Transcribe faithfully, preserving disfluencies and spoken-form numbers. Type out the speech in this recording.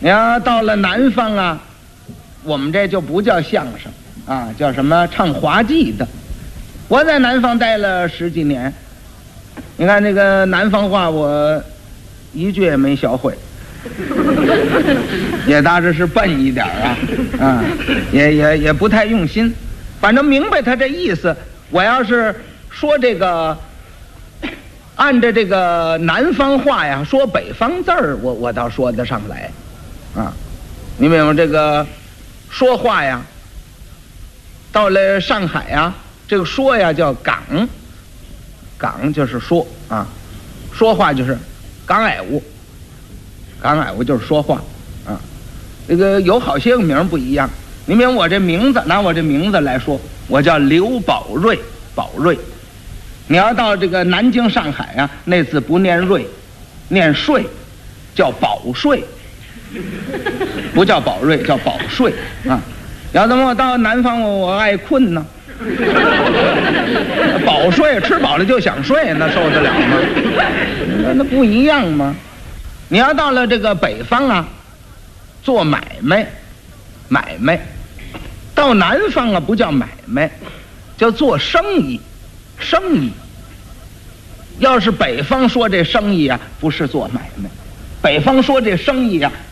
你要到了南方啊，我们这就不叫相声啊，叫什么唱滑稽的。我在南方待了十几年，你看这个南方话我一句也没学会，也大致是笨一点啊，啊，也也也不太用心，反正明白他这意思。我要是说这个按着这个南方话呀说北方字儿，我我倒说得上来啊。你明白这个说话呀，到了上海呀，这个说呀叫港，港就是说啊，说话就是港矮屋，港矮屋就是说话啊。这个有好些个名不一样。你明白我这名字，拿我这名字来说，我叫刘宝瑞，宝瑞。你要到这个南京、上海啊，那字不念瑞，念税，叫保税，不叫宝瑞，叫保税啊。要怎么我到南方我我爱困呢？饱睡，吃饱了就想睡，那受得了吗？那那不一样吗？你要到了这个北方啊，做买卖，买卖；到南方啊，不叫买卖，叫做生意，生意。要是北方说这生意啊，不是做买卖；北方说这生意啊，